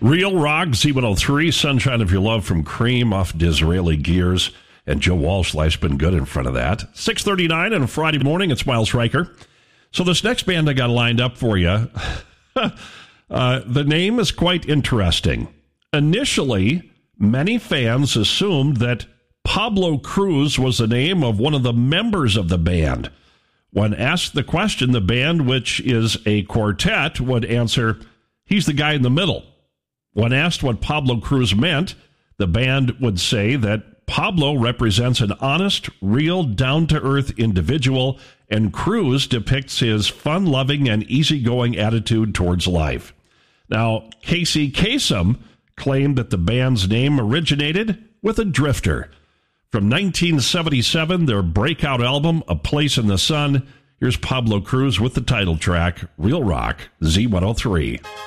Real Rock, Z103, Sunshine of Your Love from Cream off Disraeli Gears. And Joe Walsh, Life's Been Good in front of that. 6:39 on a Friday morning, it's Miles Riker. So this next band I got lined up for you, the name is quite interesting. Initially, many fans assumed that Pablo Cruz was the name of one of the members of the band. When asked the question, the band, which is a quartet, would answer, he's the guy in the middle. When asked what Pablo Cruz meant, the band would say that Pablo represents an honest, real, down-to-earth individual, and Cruz depicts his fun-loving and easygoing attitude towards life. Now, Casey Kasem claimed that the band's name originated with a drifter. From 1977, their breakout album, A Place in the Sun, here's Pablo Cruz with the title track, Real Rock, Z103.